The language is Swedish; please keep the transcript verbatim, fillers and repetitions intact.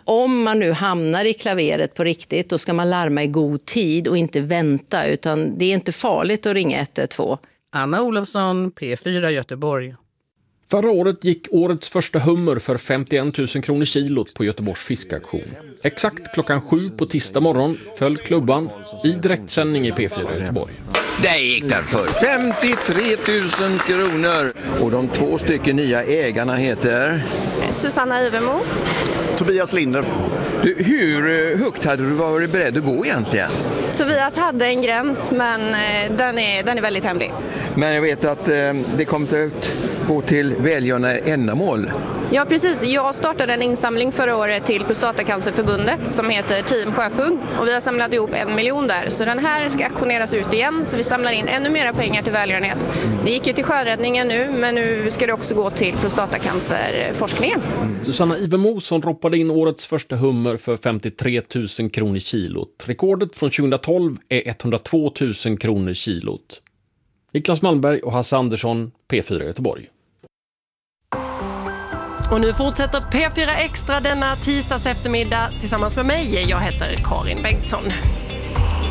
om man nu hamnar i klaveret på riktigt, då ska man larma i god tid och inte vänta, utan det är inte farligt att ringa ett ett två. Anna Olofsson, P fyra Göteborg. Förra året gick årets första hummer för femtioen tusen kronor kilot på Göteborgs fiskaktion. Exakt klockan sju på tisdag morgon föll klubban i direktsändning i P fyra Göteborg. Där gick den för femtiotre tusen kronor. Och de två stycken nya ägarna heter... Susanna Ivemo. Tobias Linder. Du, hur högt hade du varit beredd att gå egentligen? Tobias hade en gräns, men den är, den är väldigt hemlig. Men jag vet att eh, det kommer att gå till välgörande ändamål. Ja, precis. Jag startade en insamling förra året till Prostatacancerförbundet som heter Team Sjöpung. Och vi har samlat ihop en miljon där. Så den här ska aktioneras ut igen, så vi samlar in ännu mera pengar till välgörenhet. Det gick ju till sjöräddningen nu, men nu ska det också gå till prostatacancerforskningen. Susanna Ivemo som roppade in årets första hummer för femtiotre tusen kronor kilot. Rekordet från tjugohundratolv är etthundratvå tusen kronor kilot. Niklas Malmberg och Hasse Andersson, P fyra Göteborg. Och nu fortsätter P fyra Extra denna tisdags eftermiddag tillsammans med mig. Jag heter Karin Bengtsson.